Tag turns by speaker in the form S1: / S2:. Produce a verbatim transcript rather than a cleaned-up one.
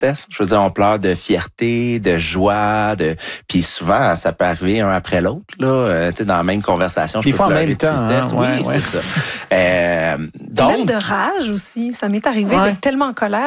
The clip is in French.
S1: tristesse. Je veux dire, on pleure de fierté, de joie, de puis souvent, ça peut arriver un après l'autre, là. Euh, tu sais, dans la même conversation, je
S2: Des
S1: peux
S2: fois en
S1: pleurer
S2: même
S1: de
S2: temps,
S1: tristesse.
S2: hein,
S1: Oui,
S2: ouais,
S1: c'est
S2: ouais.
S1: ça. Euh, donc,
S3: Même de rage aussi. Ça m'est arrivé
S2: Ouais.
S3: d'être tellement en colère